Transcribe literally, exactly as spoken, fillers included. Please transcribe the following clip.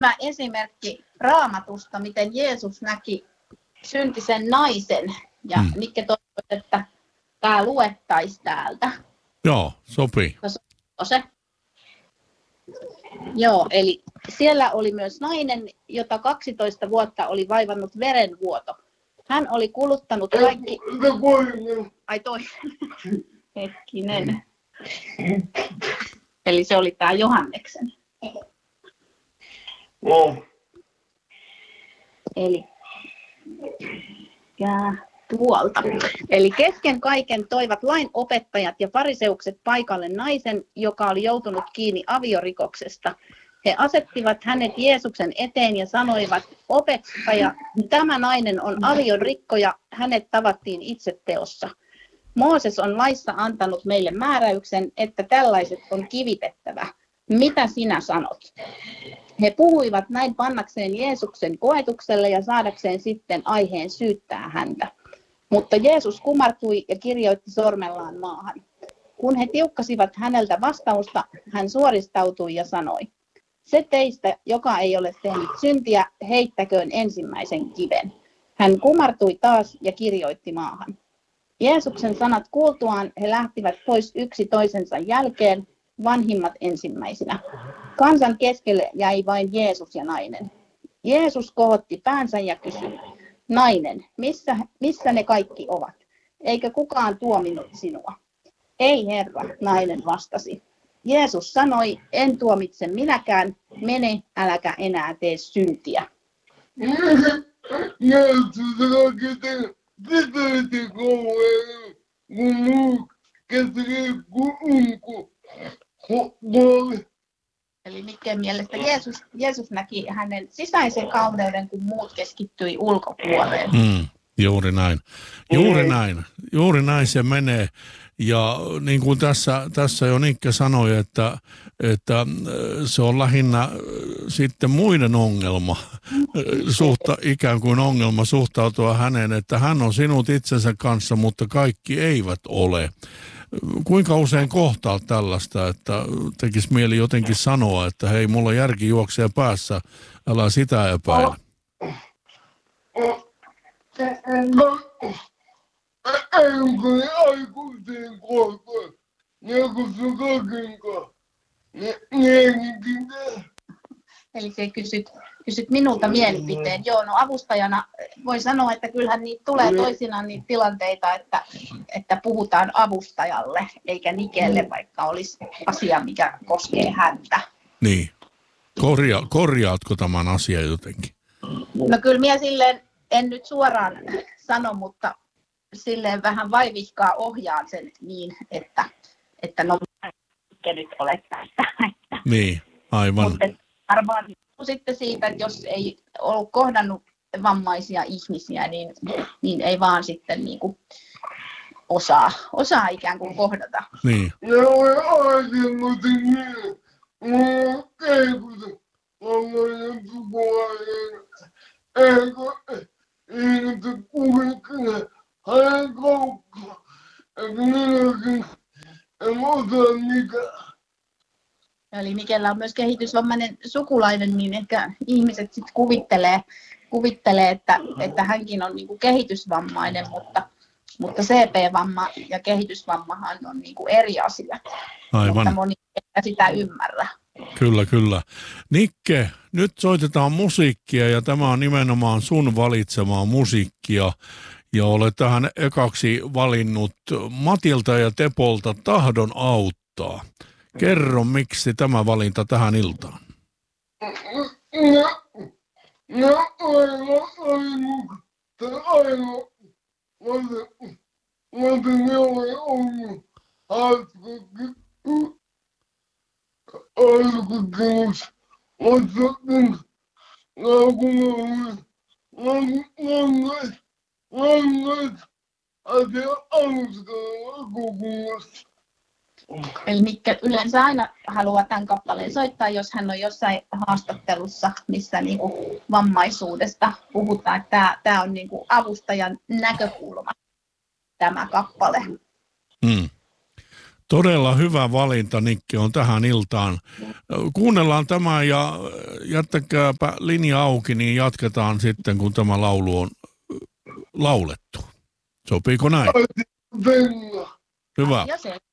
Tämä esimerkki Raamatusta, miten Jeesus näki syntisen naisen. Ja mm. Nikke toivoi, että tämä luettaisi täältä. Joo, sopii. Se. Joo, eli siellä oli myös nainen, jota kaksitoista vuotta oli vaivannut verenvuoto. Hän oli kuluttanut kaikki... Ai toi. Hetkinen. Eli se oli tämä Johanneksen. Oh. Eli ja tuolta. Eli kesken kaiken toivat lain opettajat ja fariseukset paikalle naisen, joka oli joutunut kiinni aviorikoksesta. He asettivat hänet Jeesuksen eteen ja sanoivat, opettaja, tämä nainen on aviorikkoja, hänet tavattiin itseteossa. Mooses on laissa antanut meille määräyksen, että tällaiset on kivitettävä. Mitä sinä sanot? He puhuivat näin pannakseen Jeesuksen koetukselle ja saadakseen sitten aiheen syyttää häntä. Mutta Jeesus kumartui ja kirjoitti sormellaan maahan. Kun he tiukkasivat häneltä vastausta, hän suoristautui ja sanoi, se teistä, joka ei ole tehnyt syntiä, heittäköön ensimmäisen kiven. Hän kumartui taas ja kirjoitti maahan. Jeesuksen sanat kuultuaan he lähtivät pois yksi toisensa jälkeen, vanhimmat ensimmäisinä. Kansan keskelle jäi vain Jeesus ja nainen. Jeesus kohotti päänsä ja kysyi, nainen, missä, missä ne kaikki ovat? Eikö kukaan tuominut sinua? Ei Herra, nainen vastasi. Jeesus sanoi, en tuomitse minäkään, mene, äläkä enää tee syntiä. Eli Nikken mielestä Jeesus, Jeesus näki hänen sisäisen kauneuden, kun muut keskittyi ulkopuoleen. Mm, juuri näin. Juuri näin. Juuri näin se menee. Ja niin kuin tässä, tässä jo Nikke sanoi, että, että se on lähinnä sitten muiden ongelma, suhta, ikään kuin ongelma suhtautua häneen, että hän on sinut itsensä kanssa, mutta kaikki eivät ole. Kuinka usein kohtaa tällaista, että tekisi mieli jotenkin sanoa, että hei, mulla järki juoksee päässä, älä sitä epäile. Eli se kysyt, kysyt minulta mielipiteen. Joo, no avustajana voi sanoa, että kyllähän niitä tulee toisinaan niitä tilanteita, että, että puhutaan avustajalle eikä Nikelle, vaikka olisi asia, mikä koskee häntä. Niin. Korja, korjaatko tämän asian jotenkin? No kyllä minä silleen, en nyt suoraan sano, mutta silleen vähän vaivihkaa ohjaan sen niin, että, että no mikä nyt olet tästä. Niin, aivan. Mutta arvaan sitten siitä, että jos ei ollut kohdannut vammaisia ihmisiä, niin, niin ei vaan sitten niin kuin osaa, osaa ikään kuin kohdata. Niin. Eli Nikellä on myös kehitysvammainen sukulainen, niin ehkä ihmiset sitten kuvittelee, kuvittelee että, että hänkin on niinku kehitysvammainen, mutta, mutta C P-vamma ja kehitysvammahan on niinku eri asiat. Aivan. Mutta moni ei sitä ymmärrä. Kyllä, kyllä. Nikke, nyt soitetaan musiikkia ja tämä on nimenomaan sun valitsemaa musiikkia. Ja olet tähän ekaksi valinnut Matilta ja Tepolta Tahdon auttaa. Kerro, miksi tämä valinta tähän iltaan? Eli Nikke yleensä aina haluaa tämän kappaleen soittaa, jos hän on jossain haastattelussa, missä niinku vammaisuudesta puhutaan. Että tämä, tämä on niinku avustajan näkökulma, tämä kappale. Mm. Todella hyvä valinta, Nikke, on tähän iltaan. Kuunnellaan tämä ja jättäkääpä linja auki, niin jatketaan sitten, kun tämä laulu on laulettu. Sopiiko näin? Hyvä. Ja se.